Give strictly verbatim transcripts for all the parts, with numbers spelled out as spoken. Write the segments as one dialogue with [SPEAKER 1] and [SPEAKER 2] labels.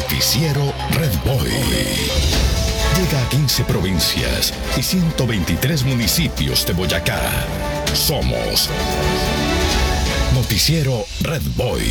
[SPEAKER 1] Noticiero Red Boy. Llega a quince provincias y ciento veintitrés municipios de Boyacá. Somos Noticiero Red Boy.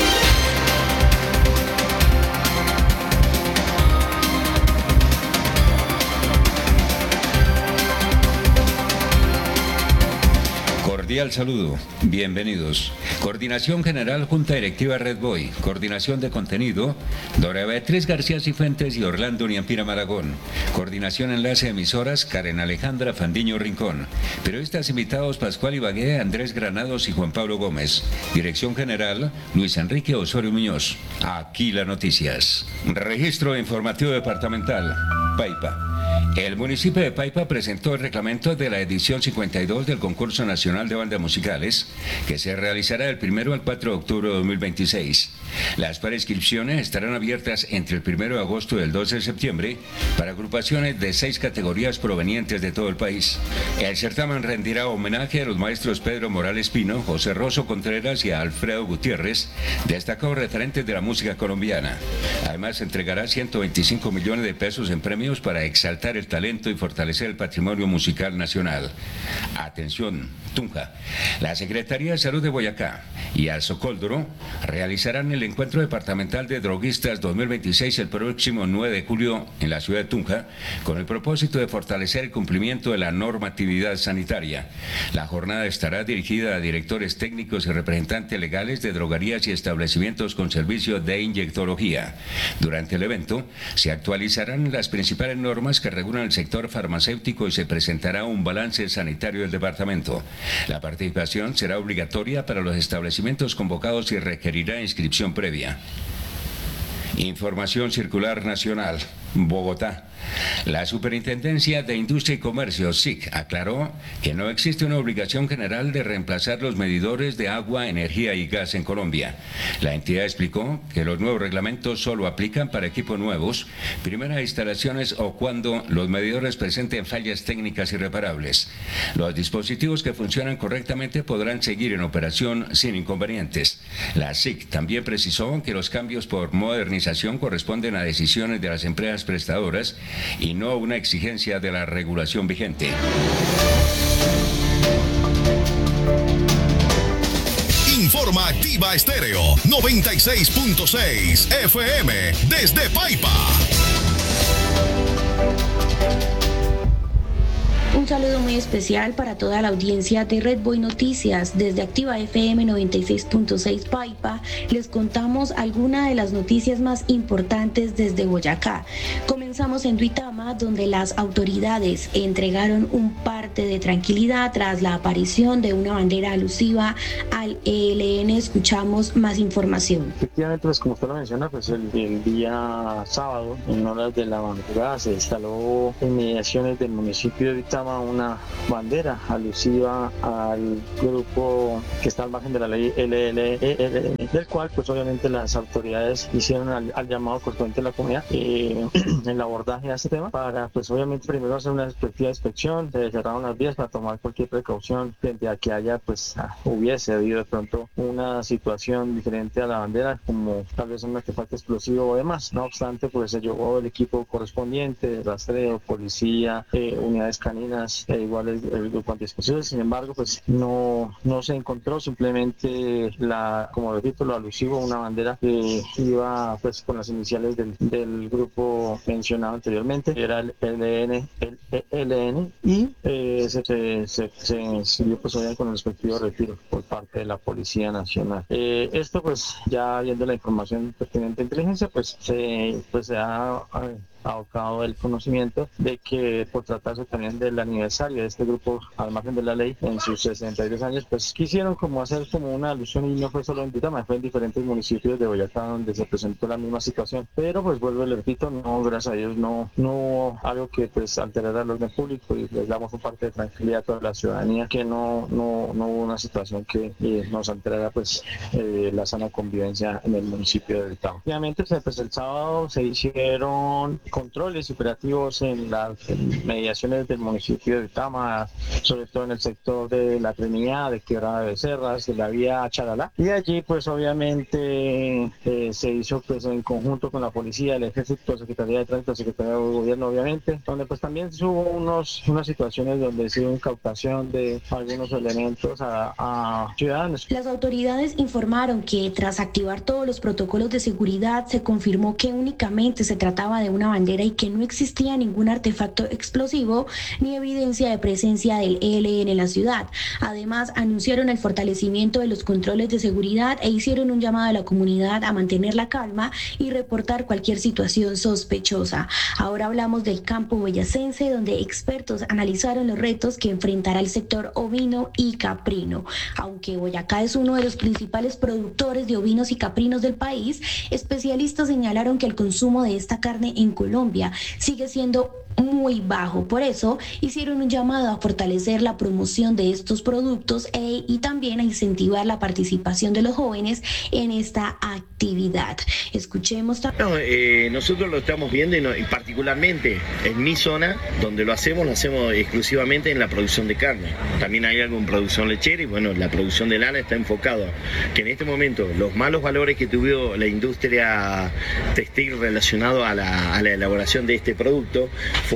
[SPEAKER 2] Cordial saludo, bienvenidos. Coordinación General Junta Directiva Red Boy. Coordinación de contenido, Dora Beatriz García Cifuentes y Orlando Niampira Maragón. Coordinación enlace emisoras, Karen Alejandra Fandiño Rincón. Periodistas invitados, Pascual Ibagué, Andrés Granados y Juan Pablo Gómez. Dirección General, Luis Enrique Osorio Muñoz. Aquí las noticias. Registro Informativo Departamental, Paipa. El municipio de Paipa presentó el reglamento de la edición cincuenta y dos del Concurso Nacional de Bandas Musicales, que se realizará del primero al cuatro de octubre de dos mil veintiséis. Las preinscripciones estarán abiertas entre el primero de agosto y el doce de septiembre para agrupaciones de seis categorías provenientes de todo el país. El certamen rendirá homenaje a los maestros Pedro Morales Pino, José Rosso Contreras y a Alfredo Gutiérrez, destacados referentes de la música colombiana. Además, se entregará ciento veinticinco millones de pesos en premios para exaltar el talento y fortalecer el patrimonio musical nacional. Atención, Tunja. La Secretaría de Salud de Boyacá y Azocóldoro realizarán el Encuentro Departamental de Droguistas dos mil veintiséis el próximo nueve de julio en la ciudad de Tunja, con el propósito de fortalecer el cumplimiento de la normatividad sanitaria. La jornada estará dirigida a directores técnicos y representantes legales de droguerías y establecimientos con servicio de inyectología. Durante el evento se actualizarán las principales normas que regulan el sector farmacéutico y se presentará un balance sanitario del departamento. La participación será obligatoria para los establecimientos convocados y requerirá inscripción previa. Información circular nacional, Bogotá. La Superintendencia de Industria y Comercio, S I C, aclaró que no existe una obligación general de reemplazar los medidores de agua, energía y gas en Colombia. La entidad explicó que los nuevos reglamentos solo aplican para equipos nuevos, primeras instalaciones o cuando los medidores presenten fallas técnicas irreparables. Los dispositivos que funcionan correctamente podrán seguir en operación sin inconvenientes. La S I C también precisó que los cambios por modernización corresponden a decisiones de las empresas prestadoras y no una exigencia de la regulación vigente.
[SPEAKER 1] Informa Activa Estéreo noventa y seis punto seis F M desde Paipa.
[SPEAKER 3] Un saludo muy especial para toda la audiencia de Red Boy Noticias. Desde Activa F M noventa y seis punto seis Paipa les contamos algunas de las noticias más importantes desde Boyacá. Comenzamos en Duitama, donde las autoridades entregaron un parte de tranquilidad tras la aparición de una bandera alusiva al E L N. Escuchamos más información.
[SPEAKER 4] Efectivamente, pues como usted lo menciona, pues el, el día sábado, en horas de la madrugada, se instaló en inmediaciones del municipio de Duitama una bandera alusiva al grupo que está al margen de la ley L L E, del cual pues obviamente las autoridades hicieron al, al llamado correspondiente de la comunidad eh, en el abordaje a este tema para pues obviamente primero hacer una respectiva inspección, se cerraron las vías para tomar cualquier precaución frente a que haya pues hubiese habido de pronto una situación diferente a la bandera, como tal vez un artefacto explosivo o demás. No obstante, pues se llevó el equipo correspondiente, rastreo, policía, eh, unidades caninas, e igual el, el grupo antiexplosivos. Sin embargo, pues no, no se encontró, simplemente la, como repito, lo alusivo, una bandera que iba pues con las iniciales del, del grupo mencionado anteriormente, era el L N, el E L N, y eh, se, se, se, se siguió pues obviamente con el respectivo retiro por parte de la Policía Nacional. Eh, esto pues ya viendo la información pertinente de inteligencia, pues se, pues, se ha abocado el conocimiento de que por tratarse también del aniversario de este grupo al margen de la ley en sus sesenta y tres años, pues quisieron como hacer como una alusión, y no fue solo en Duitama, fue en diferentes municipios de Boyacá donde se presentó la misma situación, pero pues vuelvo y le repito, no, gracias a Dios no, no hubo algo que pues alterara el orden público, y les damos un parte de tranquilidad a toda la ciudadanía que no, no, no hubo una situación que eh, nos alterara pues eh, la sana convivencia en el municipio de Duitama. Obviamente pues el sábado se hicieron controles operativos en las mediaciones del municipio de Tama, sobre todo en el sector de La Trinidad, de Quebrada de Becerras, de la vía Charalá. Y allí pues obviamente eh, se hizo pues en conjunto con la policía, el ejército, Secretaría de Tránsito, Secretaría de Gobierno obviamente, donde pues también hubo unos, unas situaciones donde se hubo incautación de algunos elementos a, a ciudadanos.
[SPEAKER 3] Las autoridades informaron que tras activar todos los protocolos de seguridad se confirmó que únicamente se trataba de una bandera y que no existía ningún artefacto explosivo ni evidencia de presencia del E L N en la ciudad. Además, anunciaron el fortalecimiento de los controles de seguridad e hicieron un llamado a la comunidad a mantener la calma y reportar cualquier situación sospechosa. Ahora hablamos del campo boyacense, donde expertos analizaron los retos que enfrentará el sector ovino y caprino. Aunque Boyacá es uno de los principales productores de ovinos y caprinos del país, especialistas señalaron que el consumo de esta carne en Colombia sigue siendo muy bajo. Por eso hicieron un llamado a fortalecer la promoción de estos productos e, y también a incentivar la participación de los jóvenes en esta actividad. Escuchemos.
[SPEAKER 5] No, eh, nosotros lo estamos viendo y, no, y particularmente en mi zona, donde lo hacemos, lo hacemos exclusivamente en la producción de carne. También hay algo en producción lechera y bueno, la producción de lana está enfocado que en este momento los malos valores que tuvo la industria textil relacionado a la, a la elaboración de este producto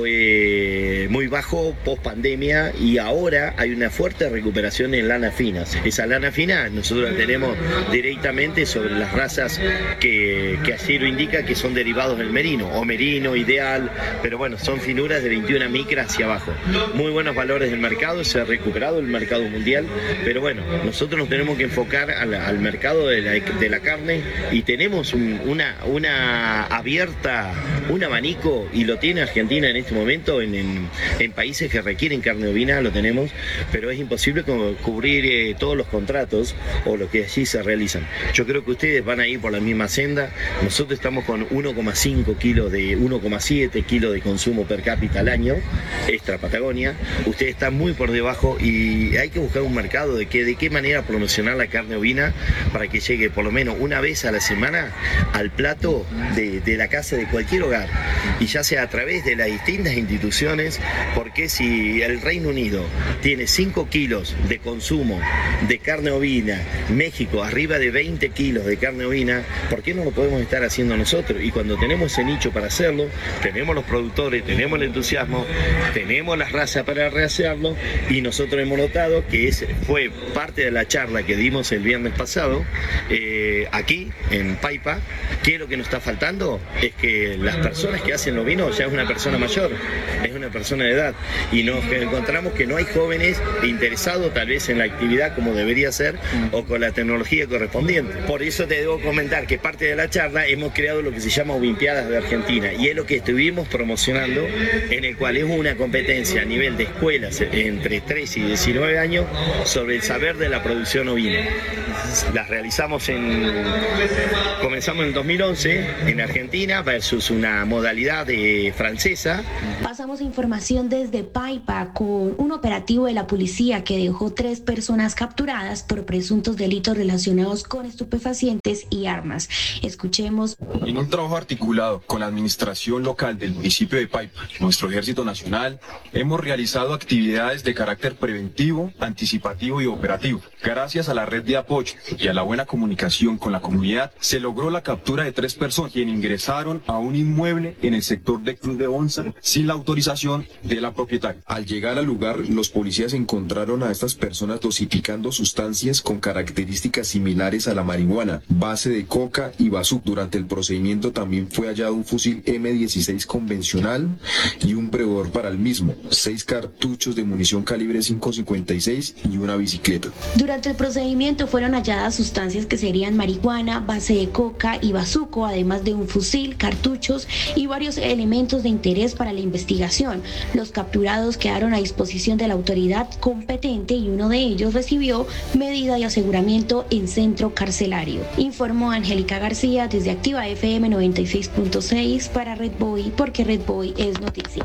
[SPEAKER 5] fue muy bajo post pandemia y ahora hay una fuerte recuperación en lanas finas. Esa lana fina nosotros la tenemos directamente sobre las razas que, que así lo indica, que son derivados del merino o merino ideal, pero bueno, son finuras de veintiuna micras hacia abajo. Muy buenos valores del mercado, se ha recuperado el mercado mundial, pero bueno, nosotros nos tenemos que enfocar al, al mercado de la, de la carne y tenemos un, una, una abierta, un abanico, y lo tiene Argentina en este momento en, en, en países que requieren carne ovina, lo tenemos, pero es imposible cubrir eh, todos los contratos o lo que allí se realizan. Yo creo que ustedes van a ir por la misma senda. Nosotros estamos con uno coma cinco kilos de uno coma siete kilos de consumo per cápita al año, extra Patagonia. Ustedes están muy por debajo y hay que buscar un mercado de que de qué manera promocionar la carne ovina para que llegue por lo menos una vez a la semana al plato de, de la casa de cualquier hogar, y ya sea a través de las distintas instituciones, porque si el Reino Unido tiene cinco kilos de consumo de carne ovina, México arriba de veinte kilos de carne ovina, ¿por qué no lo podemos estar haciendo nosotros? Y cuando tenemos ese nicho para hacerlo, tenemos los productores, tenemos el entusiasmo, tenemos las razas para rehacerlo, y nosotros hemos notado que ese fue parte de la charla que dimos el viernes pasado eh, aquí en Paipa, que lo que nos está faltando es que las personas que hacen los vinos ya es una persona mayor, es una persona de edad, y nos encontramos que no hay jóvenes interesados tal vez en la actividad como debería ser o con la tecnología correspondiente. Por eso te debo comentar que parte de la charla hemos creado lo que se llama Olimpiadas de Argentina, y es lo que estuvimos promocionando, en el cual es una competencia a nivel de escuelas entre trece y diecinueve años sobre el saber de la producción ovina. Las realizamos en, comenzamos en el dos mil once en Argentina versus una modalidad de francesa.
[SPEAKER 3] Pasamos información desde Paipa con un operativo de la policía que dejó tres personas capturadas por presuntos delitos relacionados con estupefacientes y armas. Escuchemos.
[SPEAKER 6] En un trabajo articulado con la administración local del municipio de Paipa, nuestro Ejército Nacional, hemos realizado actividades de carácter preventivo, anticipativo y operativo. Gracias a la red de apoyo y a la buena comunicación con la comunidad, se logró la captura de tres personas quienes ingresaron a un inmueble en el sector de Cruz de Onza sin la autorización de la propietaria. Al llegar al lugar, los policías encontraron a estas personas dosificando sustancias con características similares a la marihuana, base de coca y bazooka. Durante el procedimiento también fue hallado un fusil eme dieciséis convencional y un prendedor para el mismo, seis cartuchos de munición calibre cinco cincuenta y seis y una bicicleta.
[SPEAKER 3] Durante el procedimiento fueron halladas sustancias que serían marihuana, base de coca y bazuco, además de un fusil, cartuchos y varios elementos de interés para la investigación. Los capturados quedaron a disposición de la autoridad competente y uno de ellos recibió medida de aseguramiento en centro carcelario. Informó Angélica García desde Activa F M noventa y seis punto seis para Red Boy, porque Red Boy es noticia.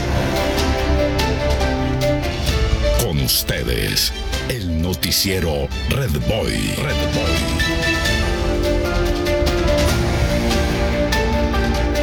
[SPEAKER 1] Con ustedes, el noticiero Red Boy. Red Boy.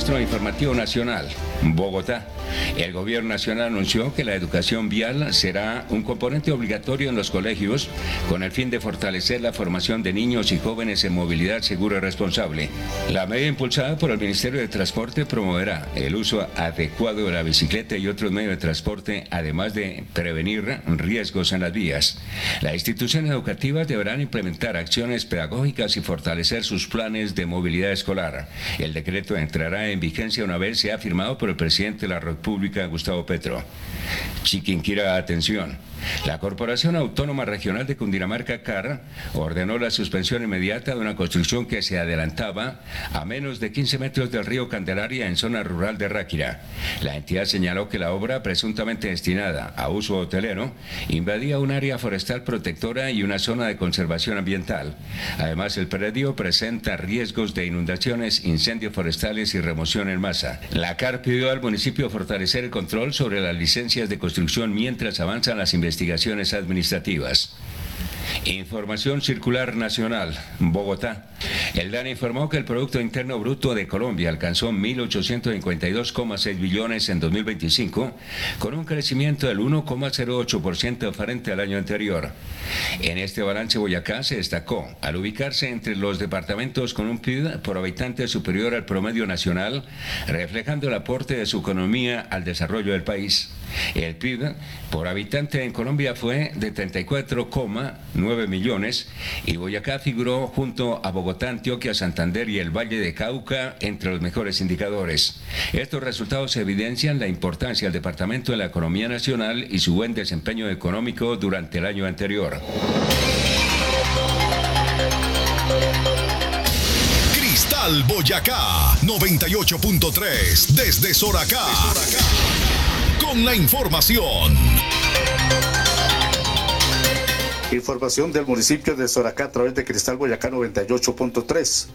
[SPEAKER 2] nuestro informativo nacional. Bogotá. El gobierno nacional anunció que la educación vial será un componente obligatorio en los colegios con el fin de fortalecer la formación de niños y jóvenes en movilidad segura y responsable. La medida impulsada por el Ministerio de Transporte promoverá el uso adecuado de la bicicleta y otros medios de transporte, además de prevenir riesgos en las vías. Las instituciones educativas deberán implementar acciones pedagógicas y fortalecer sus planes de movilidad escolar. El decreto entrará en vigencia una vez sea firmado por el presidente de la República, Gustavo Petro. Chiquinquirá, atención. La Corporación Autónoma Regional de Cundinamarca, C A R, ordenó la suspensión inmediata de una construcción que se adelantaba a menos de quince metros del río Candelaria en zona rural de Ráquira. La entidad señaló que la obra, presuntamente destinada a uso hotelero, invadía un área forestal protectora y una zona de conservación ambiental. Además, el predio presenta riesgos de inundaciones, incendios forestales y remoción en masa. La C A R pidió al municipio fortalecer el control sobre las licencias de construcción mientras avanzan las investigaciones investigaciones administrativas. Información circular nacional. Bogotá. El DANE informó que el Producto Interno Bruto de Colombia alcanzó mil ochocientos cincuenta y dos coma seis billones en dos mil veinticinco, con un crecimiento del uno coma cero ocho por ciento frente al año anterior. En este balance, Boyacá se destacó al ubicarse entre los departamentos con un P I B por habitante superior al promedio nacional, reflejando el aporte de su economía al desarrollo del país. El P I B por habitante en Colombia fue de treinta y cuatro coma nueve millones y Boyacá figuró junto a Bogotá, Antioquia, Santander y el Valle de Cauca entre los mejores indicadores. Estos resultados evidencian la importancia del departamento de la economía nacional y su buen desempeño económico durante el año anterior.
[SPEAKER 1] Cristal Boyacá noventa y ocho punto tres desde Soracá. Desde Soracá. Con la información.
[SPEAKER 7] Información del municipio de Soracá a través de Cristal Boyacá noventa y ocho punto tres.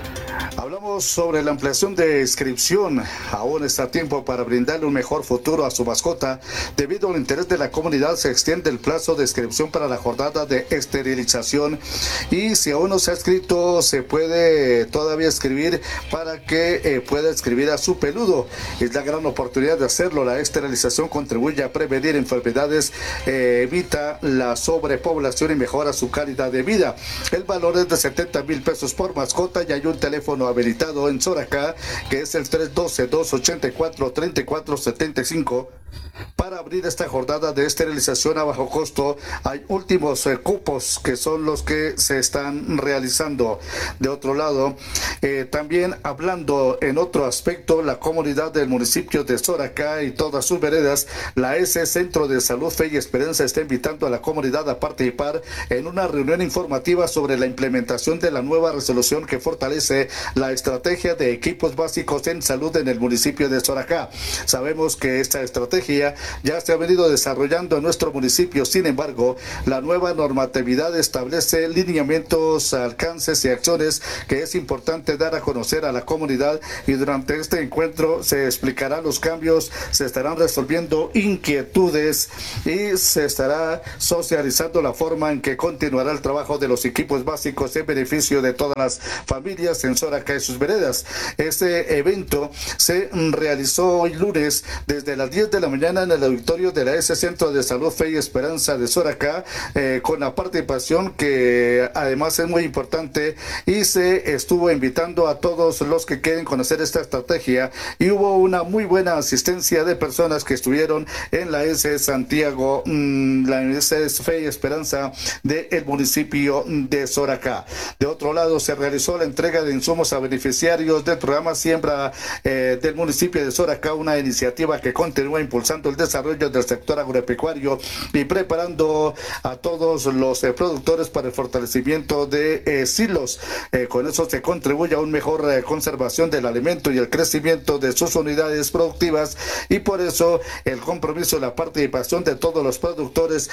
[SPEAKER 7] Hablamos sobre la ampliación de inscripción. Aún está a tiempo para brindarle un mejor futuro a su mascota. Debido al interés de la comunidad, se extiende el plazo de inscripción para la jornada de esterilización. Y si aún no se ha inscrito, se puede todavía escribir para que eh, pueda inscribir a su peludo. Es la gran oportunidad de hacerlo. La esterilización contribuye a prevenir enfermedades, eh, evita la sobrepoblación y mejora su calidad de vida. El valor es de setenta mil pesos por mascota y hay un teléfono habilitado en Soracá que es el tres uno dos, dos ocho cuatro, tres cuatro siete cinco. Para abrir esta jornada de esterilización a bajo costo, hay últimos eh, cupos que son los que se están realizando. De otro lado, eh, también hablando en otro aspecto, la comunidad del municipio de Soracá y todas sus veredas, la S Centro de Salud Fe y Esperanza está invitando a la comunidad a participar en una reunión informativa sobre la implementación de la nueva resolución que fortalece la estrategia de equipos básicos en salud en el municipio de Soracá. Sabemos que esta estrategia ya se ha venido desarrollando en nuestro municipio. Sin embargo, la nueva normatividad establece lineamientos, alcances y acciones que es importante dar a conocer a la comunidad, y durante este encuentro se explicarán los cambios, se estarán resolviendo inquietudes y se estará socializando la forma en que continuará el trabajo de los equipos básicos en beneficio de todas las familias en Soracá y sus veredas. Este evento se realizó hoy lunes desde las diez de la mañana en el auditorio de la S Centro de Salud Fe y Esperanza de Soracá, eh, con la participación que además es muy importante, y se estuvo invitando a todos los que quieren conocer esta estrategia, y hubo una muy buena asistencia de personas que estuvieron en la S Santiago, mmm, la S Fe y Esperanza del municipio de Soracá. De otro lado, se realizó la entrega de insumos a beneficiarios del programa Siembra eh, del municipio de Soracá, una iniciativa que continúa impulsando el desarrollo del sector agropecuario y preparando a todos los eh, productores para el fortalecimiento de eh, silos. Eh, con eso se contribuye a una mejor eh, conservación del alimento y el crecimiento de sus unidades productivas, y por eso el compromiso, la participación de todos los productores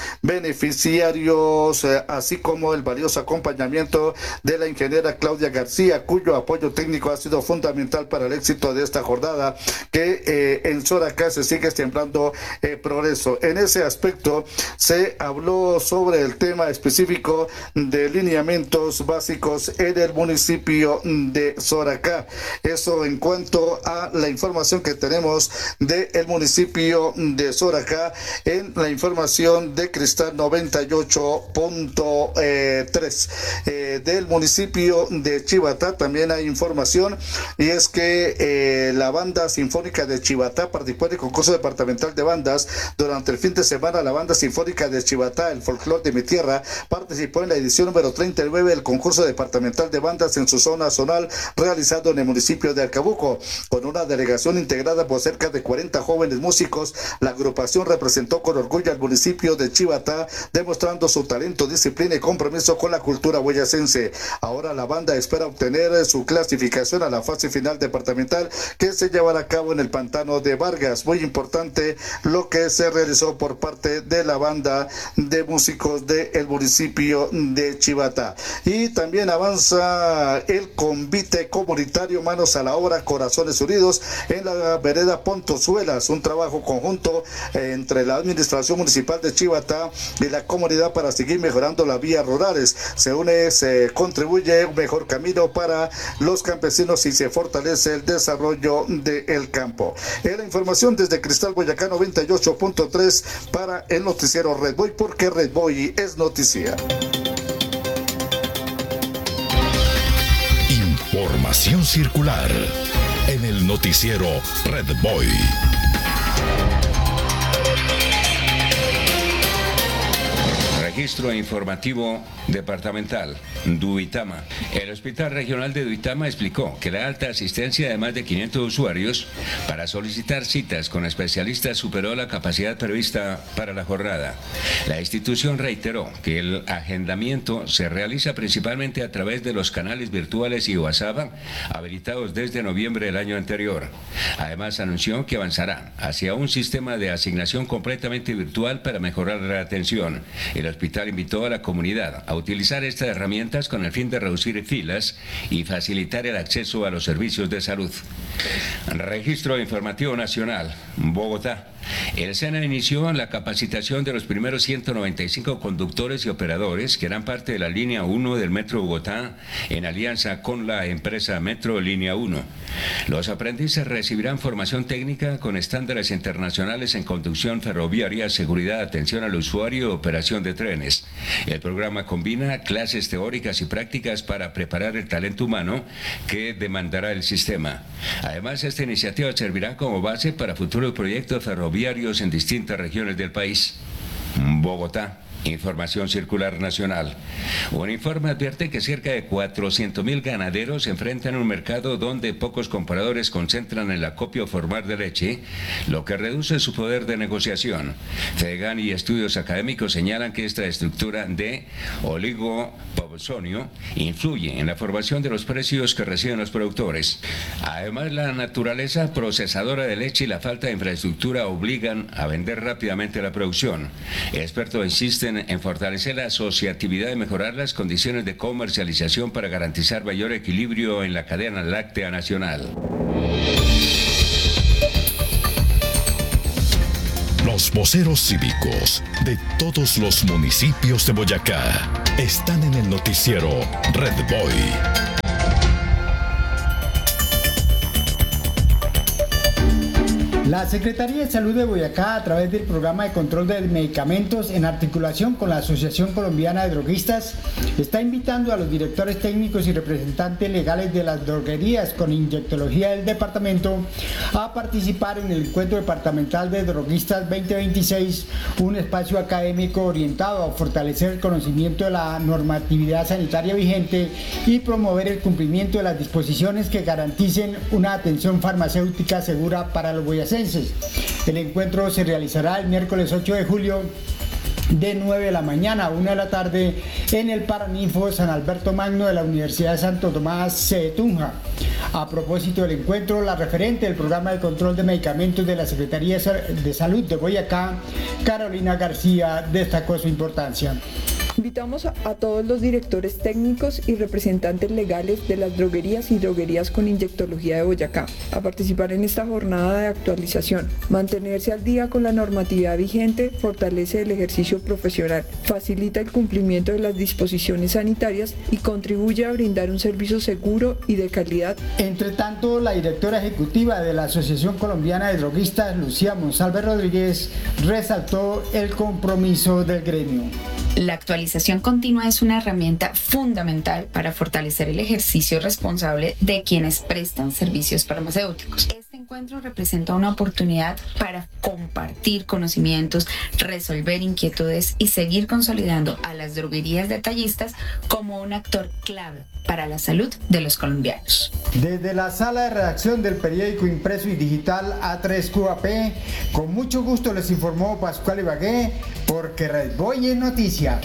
[SPEAKER 7] beneficiarios, eh, así como el valioso acompañamiento de la ingeniera Claudia García, cuyo apoyo apoyo técnico ha sido fundamental para el éxito de esta jornada, que eh, en Soracá se sigue sembrando eh, progreso. En ese aspecto se habló sobre el tema específico de lineamientos básicos en el municipio de Soracá. Eso en cuanto a la información que tenemos del municipio de Soracá. En la información de Cristal noventa y ocho punto tres eh, del municipio de Chivatá también hay información, y es que eh, la banda sinfónica de Chivatá participó en el concurso departamental de bandas. Durante el fin de semana, la banda sinfónica de Chivatá, el folclor de mi tierra, participó en la edición número treinta y nueve del concurso departamental de bandas en su zona zonal, realizado en el municipio de Arcabuco. Con una delegación integrada por cerca de cuarenta jóvenes músicos, la agrupación representó con orgullo al municipio de Chivatá, demostrando su talento, disciplina y compromiso con la cultura boyacense. Ahora la banda espera obtener su clasificación a la fase final departamental, que se llevará a cabo en el Pantano de Vargas. Muy importante lo que se realizó por parte de la banda de músicos del municipio de Chivatá. Y también avanza el convite comunitario Manos a la Obra, Corazones Unidos, en la vereda Pontozuelas, un trabajo conjunto entre la administración municipal de Chivatá y la comunidad para seguir mejorando las vías rurales. Se une, se contribuye un mejor camino para los campesinos y se fortalece el desarrollo del campo. En la información desde Cristal Boyacá noventa y ocho punto tres para el noticiero Red Boy, porque Red Boy es noticia.
[SPEAKER 1] Información circular en el noticiero Red Boy.
[SPEAKER 2] Registro informativo departamental. Duitama. El Hospital Regional de Duitama explicó que la alta asistencia de más de quinientos usuarios para solicitar citas con especialistas superó la capacidad prevista para la jornada. La institución reiteró que el agendamiento se realiza principalmente a través de los canales virtuales y WhatsApp habilitados desde noviembre del año anterior. Además, anunció que avanzará hacia un sistema de asignación completamente virtual para mejorar la atención. El hospital invitó a la comunidad a utilizar estas herramientas con el fin de reducir filas y facilitar el acceso a los servicios de salud. Registro Informativo Nacional, Bogotá. El SENA inició la capacitación de los primeros ciento noventa y cinco conductores y operadores que eran parte de la línea uno del Metro Bogotá, en alianza con la empresa Metro Línea uno. Los aprendices recibirán formación técnica con estándares internacionales en conducción ferroviaria, seguridad, atención al usuario y operación de trenes. El programa combina clases teóricas y prácticas para preparar el talento humano que demandará el sistema. Además, esta iniciativa servirá como base para futuros proyectos ferroviarios en distintas regiones del país. Bogotá. Información circular nacional. Un informe advierte que cerca de cuatrocientos mil ganaderos se enfrentan a un mercado donde pocos compradores concentran el acopio formal de leche, lo que reduce su poder de negociación. FEDEGAN y estudios académicos señalan que esta estructura de oligopolsonio influye en la formación de los precios que reciben los productores. Además, la naturaleza procesadora de leche y la falta de infraestructura obligan a vender rápidamente la producción. Expertos insisten en fortalecer la asociatividad y mejorar las condiciones de comercialización para garantizar mayor equilibrio en la cadena láctea nacional.
[SPEAKER 1] Los voceros cívicos de todos los municipios de Boyacá están en el noticiero Red Boy.
[SPEAKER 8] La Secretaría de Salud de Boyacá, a través del programa de control de medicamentos en articulación con la Asociación Colombiana de Droguistas, está invitando a los directores técnicos y representantes legales de las droguerías con inyectología del departamento a participar en el Encuentro Departamental de Droguistas veinte veintiséis, un espacio académico orientado a fortalecer el conocimiento de la normatividad sanitaria vigente y promover el cumplimiento de las disposiciones que garanticen una atención farmacéutica segura para los boyacenses. El encuentro se realizará el miércoles ocho de julio de nueve de la mañana a una de la tarde en el Paraninfo San Alberto Magno de la Universidad de Santo Tomás de Tunja. A propósito del encuentro, la referente del programa de control de medicamentos de la Secretaría de Salud de Boyacá, Carolina García, destacó su importancia.
[SPEAKER 9] Invitamos a, a todos los directores técnicos y representantes legales de las droguerías y droguerías con inyectología de Boyacá a participar en esta jornada de actualización. Mantenerse al día con la normatividad vigente fortalece el ejercicio profesional, facilita el cumplimiento de las disposiciones sanitarias y contribuye a brindar un servicio seguro y de calidad.
[SPEAKER 8] Entre tanto, la directora ejecutiva de la Asociación Colombiana de Droguistas, Lucía Monsalve Rodríguez, resaltó el compromiso del gremio.
[SPEAKER 10] La actualización continua es una herramienta fundamental para fortalecer el ejercicio responsable de quienes prestan servicios farmacéuticos. Este encuentro representa una oportunidad para compartir conocimientos, resolver inquietudes y seguir consolidando a las droguerías detallistas como un actor clave para la salud de los colombianos.
[SPEAKER 8] Desde la sala de redacción del periódico impreso y digital A tres Q A P, con mucho gusto les informó Pascual Ibagué, porque Red Boy es noticia.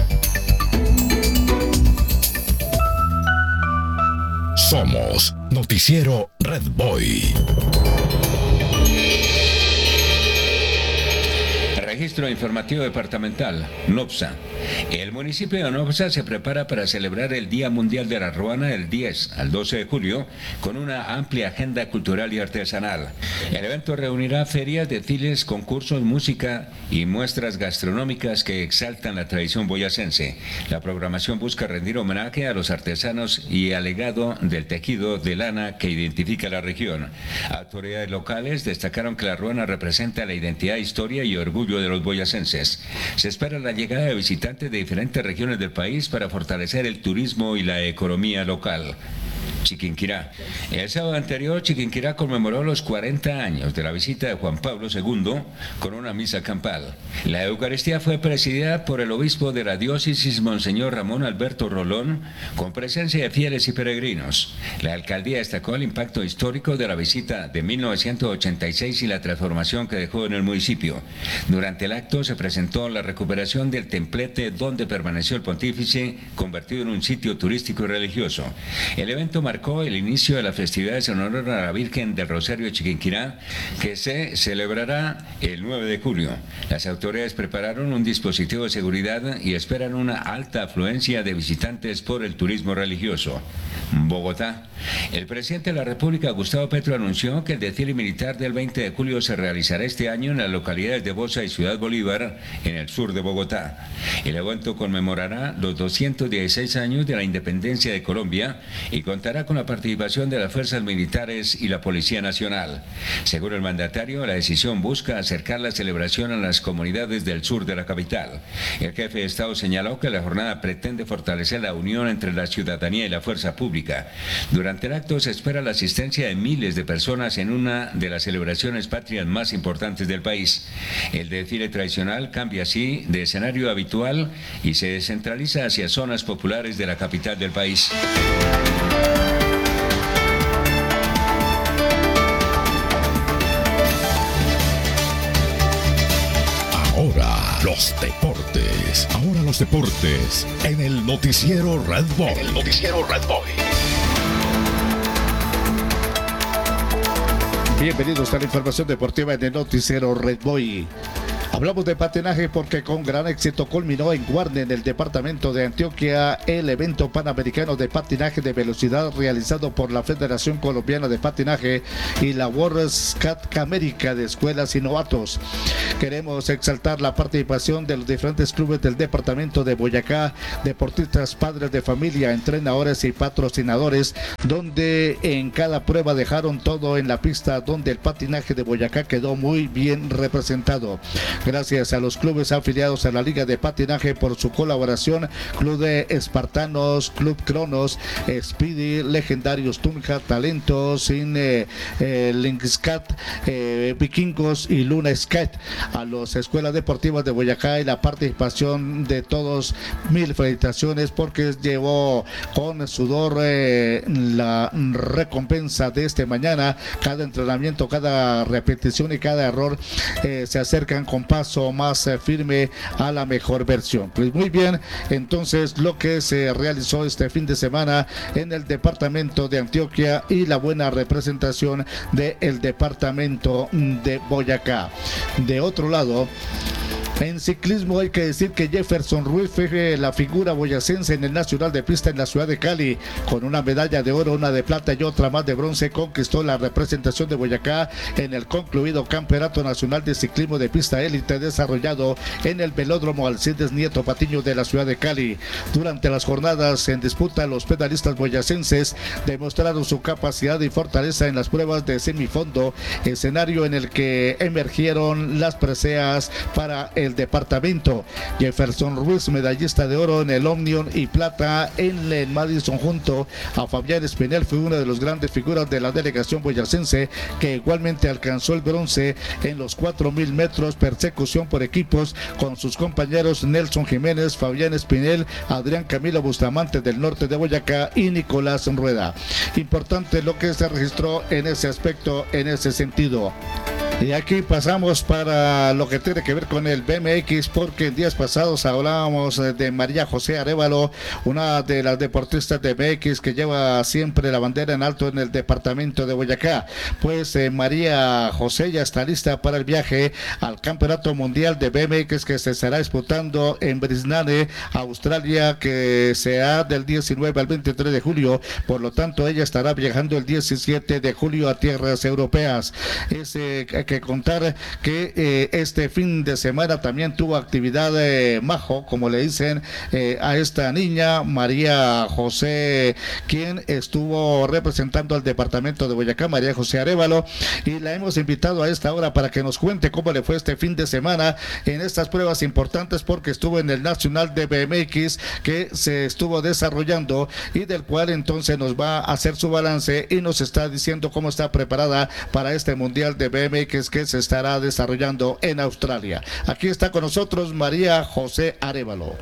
[SPEAKER 1] Somos Noticiero Red Boy.
[SPEAKER 2] Registro Informativo Departamental, NOPSA. El municipio de Nopsa se prepara para celebrar el Día Mundial de la Ruana del diez al doce de julio con una amplia agenda cultural y artesanal. El evento reunirá ferias, desfiles, concursos, música y muestras gastronómicas que exaltan la tradición boyacense. La programación busca rendir homenaje a los artesanos y al legado del tejido de lana que identifica la región. Autoridades locales destacaron que la ruana representa la identidad, historia y orgullo de los boyacenses. Se espera la llegada de visitantes de diferentes regiones del país para fortalecer el turismo y la economía local. Chiquinquirá. El sábado anterior, Chiquinquirá conmemoró los cuarenta años de la visita de Juan Pablo segundo con una misa campal. La Eucaristía fue presidida por el obispo de la diócesis, Monseñor Ramón Alberto Rolón, con presencia de fieles y peregrinos. La alcaldía destacó el impacto histórico de la visita de mil novecientos ochenta y seis y la transformación que dejó en el municipio. Durante el acto se presentó la recuperación del templete donde permaneció el pontífice, convertido en un sitio turístico y religioso. El evento marcó el inicio de las festividades en honor a la Virgen del Rosario de Chiquinquirá, que se celebrará el nueve de julio. Las autoridades prepararon un dispositivo de seguridad y esperan una alta afluencia de visitantes por el turismo religioso. Bogotá. El presidente de la República, Gustavo Petro, anunció que el desfile militar del veinte de julio se realizará este año en las localidades de Bosa y Ciudad Bolívar, en el sur de Bogotá. El evento conmemorará los doscientos dieciséis años de la independencia de Colombia y contará con la participación de las fuerzas militares y la Policía Nacional. Según el mandatario, la decisión busca acercar la celebración a las comunidades del sur de la capital. El jefe de Estado señaló que la jornada pretende fortalecer la unión entre la ciudadanía y la fuerza pública. Durante el acto se espera la asistencia de miles de personas en una de las celebraciones patrias más importantes del país. El desfile tradicional cambia así de escenario habitual y se descentraliza hacia zonas populares de la capital del país.
[SPEAKER 1] Ahora los deportes. Ahora los deportes en el Noticiero Red Boy. En el Noticiero Red Boy.
[SPEAKER 7] Bienvenidos a la información deportiva en el Noticiero Red Boy. Hablamos de patinaje porque con gran éxito culminó en Guarne, en el departamento de Antioquia, el evento panamericano de patinaje de velocidad realizado por la Federación Colombiana de Patinaje y la World Scat América de Escuelas y Novatos. Queremos exaltar la participación de los diferentes clubes del departamento de Boyacá, deportistas, padres de familia, entrenadores y patrocinadores, donde en cada prueba dejaron todo en la pista, donde el patinaje de Boyacá quedó muy bien representado. Gracias a los clubes afiliados a la Liga de Patinaje por su colaboración: Club de Espartanos, Club Cronos, Speedy, Legendarios Tunja, Talentos, Cine, eh, Linkscat, eh, Vikingos y Luna Skate. A las escuelas deportivas de Boyacá y la participación de todos, mil felicitaciones, porque llevó con sudor eh, la recompensa de este mañana. Cada entrenamiento, cada repetición y cada error eh, se acercan con paso más eh, firme a la mejor versión. Pues muy bien, entonces lo que se realizó este fin de semana en el departamento de Antioquia y la buena representación del departamento de Boyacá. De otro lado, En ciclismo hay que decir que Jefferson Ruiz fue la figura boyacense en el Nacional de Pista en la ciudad de Cali. Con una medalla de oro, una de plata y otra más de bronce, conquistó la representación de Boyacá en el concluido Campeonato Nacional de Ciclismo de Pista Élite desarrollado en el Velódromo Alcides Nieto Patiño de la ciudad de Cali. Durante las jornadas en disputa, los pedalistas boyacenses demostraron su capacidad y fortaleza en las pruebas de semifondo, escenario en el que emergieron las preseas para el el departamento. Jefferson Ruiz, medallista de oro en el Omnium y plata en el Madison junto a Fabián Espinel, fue una de las grandes figuras de la delegación boyacense, que igualmente alcanzó el bronce en los cuatro mil metros persecución por equipos con sus compañeros Nelson Jiménez, Fabián Espinel, Adrián Camilo Bustamante del norte de Boyacá y Nicolás Rueda. Importante lo que se registró en ese aspecto, en ese sentido. Y aquí pasamos para lo que tiene que ver con el B M X, porque en días pasados hablábamos de María José Arévalo, una de las deportistas de B M X que lleva siempre la bandera en alto en el departamento de Boyacá. Pues eh, María José ya está lista para el viaje al Campeonato Mundial de B M X que se estará disputando en Brisbane, Australia, que será del diecinueve al veintitrés de julio. Por lo tanto, ella estará viajando el diecisiete de julio a tierras europeas. Es eh, que contar que eh, este fin de semana también tuvo actividad eh, Majo, como le dicen eh, a esta niña, María José, quien estuvo representando al departamento de Boyacá, María José Arévalo, y la hemos invitado a esta hora para que nos cuente cómo le fue este fin de semana en estas pruebas importantes, porque estuvo en el Nacional de B M X que se estuvo desarrollando y del cual entonces nos va a hacer su balance y nos está diciendo cómo está preparada para este Mundial de B M X que se estará desarrollando en Australia. Aquí está con nosotros María José Arévalo.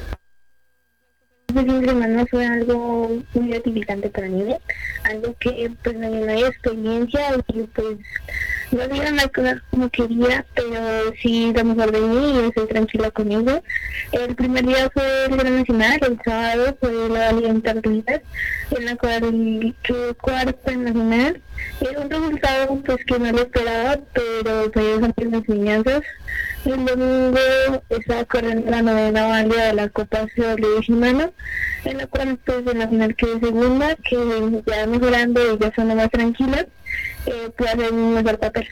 [SPEAKER 11] Este fin de semana fue algo muy gratificante para mí, algo que pues me llenó de experiencia y pues no dieron las cosas como quería, pero sí lo mejor de mí y estoy tranquila con ello. El primer día fue el Gran Nacional, el sábado fue la Valiente Arlitas, en la cual quedé cuarta en nacional. Era un resultado pues que no lo esperaba, pero pues son mis enseñanzas. El domingo estaba corriendo la novena válida de la Copa C W Shimano, en la cual pues en la final quedé segunda, que ya mejorando y ya son más tranquila, eh, pude hacer un mejor papel.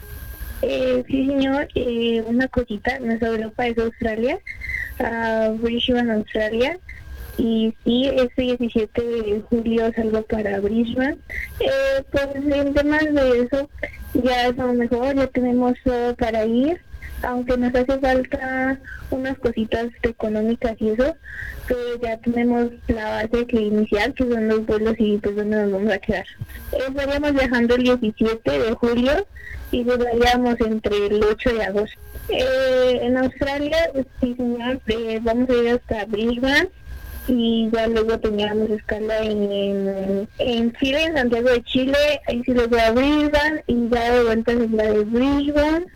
[SPEAKER 11] Eh, sí señor, eh, una cosita, nuestra Europa es Australia, uh, Brisbane, Australia, y sí, este diecisiete de julio salgo para Brisbane. Eh, pues en temas de eso ya estamos mejor, ya tenemos todo para ir, aunque nos hace falta unas cositas económicas y eso, pero ya tenemos la base que inicial, que son los vuelos y pues donde nos vamos a quedar. Eh, estaríamos viajando el diecisiete de julio y llegaríamos entre el ocho de agosto. Eh, en Australia, sí señor, eh, vamos a ir hasta Brisbane y ya luego teníamos escala en, en, en Chile, en Santiago de Chile, ahí sí los voy a Brisbane y ya de vuelta es la de Brisbane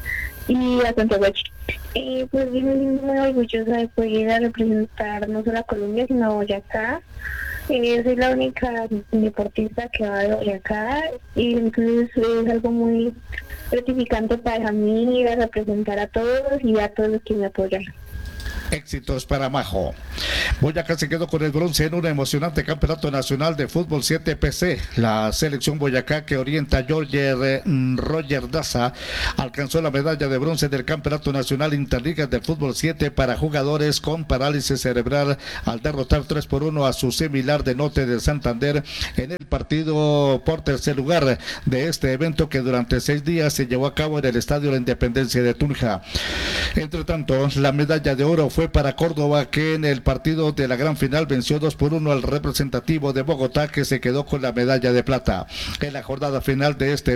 [SPEAKER 11] y a Santiago de Chile. Eh, pues bien, muy orgullosa de poder ir a representar no solo a Colombia sino a Boyacá. Eh, soy la única deportista que va de Boyacá y entonces es algo muy gratificante para mí ir a representar a todos y a todos los que me apoyan.
[SPEAKER 7] Éxitos para Majo. Boyacá se quedó con el bronce en un emocionante campeonato nacional de fútbol siete P C. La selección Boyacá, que orienta Roger, eh, Roger Daza, alcanzó la medalla de bronce del campeonato nacional interligas de fútbol siete para jugadores con parálisis cerebral al derrotar tres por uno a su similar de Norte de Santander en el partido por tercer lugar de este evento, que durante seis días se llevó a cabo en el Estadio La Independencia de Tunja. Entre tanto, la medalla de oro fue para Córdoba, que en el partido de la gran final venció dos por uno al representativo de Bogotá, que se quedó con la medalla de plata. En la jornada final de este